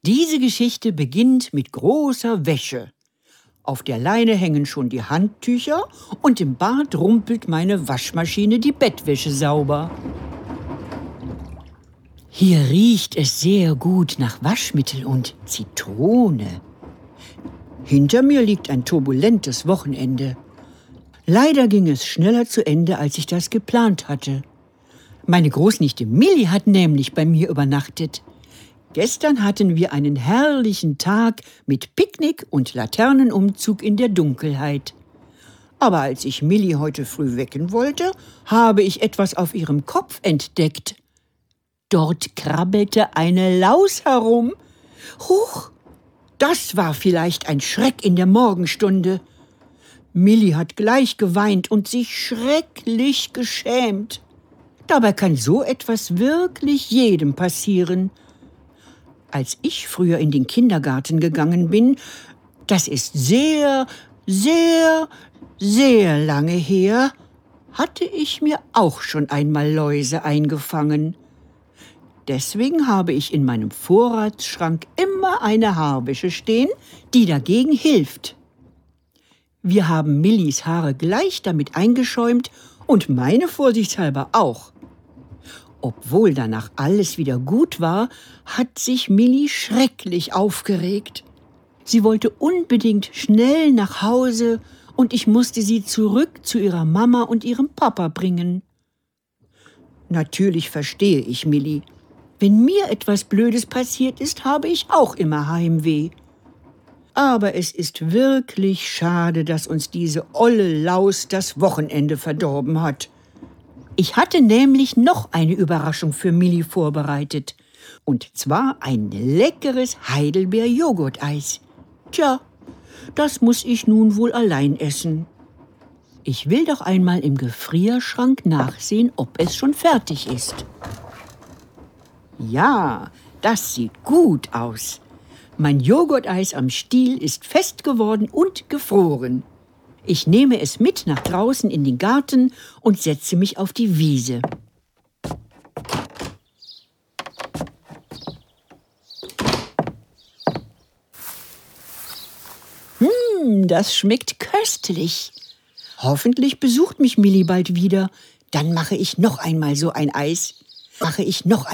Diese Geschichte beginnt mit großer Wäsche. Auf der Leine hängen schon die Handtücher und im Bad rumpelt meine Waschmaschine die Bettwäsche sauber. Hier riecht es sehr gut nach Waschmittel und Zitrone. Hinter mir liegt ein turbulentes Wochenende. Leider ging es schneller zu Ende, als ich das geplant hatte. Meine Großnichte Milli hat nämlich bei mir übernachtet. Gestern hatten wir einen herrlichen Tag mit Picknick und Laternenumzug in der Dunkelheit. Aber als ich Milli heute früh wecken wollte, habe ich etwas auf ihrem Kopf entdeckt. Dort krabbelte eine Laus herum. Huch, das war vielleicht ein Schreck in der Morgenstunde. Milli hat gleich geweint und sich schrecklich geschämt. Dabei kann so etwas wirklich jedem passieren. Als ich früher in den Kindergarten gegangen bin, das ist sehr, sehr, sehr lange her, hatte ich mir auch schon einmal Läuse eingefangen. Deswegen habe ich in meinem Vorratsschrank immer eine Haarwäsche stehen, die dagegen hilft. Wir haben Millis Haare gleich damit eingeschäumt und meine vorsichtshalber auch. Obwohl danach alles wieder gut war, hat sich Milli schrecklich aufgeregt. Sie wollte unbedingt schnell nach Hause und ich musste sie zurück zu ihrer Mama und ihrem Papa bringen. Natürlich verstehe ich Milli. Wenn mir etwas Blödes passiert ist, habe ich auch immer Heimweh. Aber es ist wirklich schade, dass uns diese olle Laus das Wochenende verdorben hat. Ich hatte nämlich noch eine Überraschung für Milli vorbereitet. Und zwar ein leckeres Heidelbeer-Joghurt-Eis. Tja, das muss ich nun wohl allein essen. Ich will doch einmal im Gefrierschrank nachsehen, ob es schon fertig ist. Ja, das sieht gut aus. Mein Joghurt-Eis am Stiel ist fest geworden und gefroren. Ich nehme es mit nach draußen in den Garten und setze mich auf die Wiese. Das schmeckt köstlich. Hoffentlich besucht mich Milli bald wieder. Dann mache ich noch einmal so ein Eis.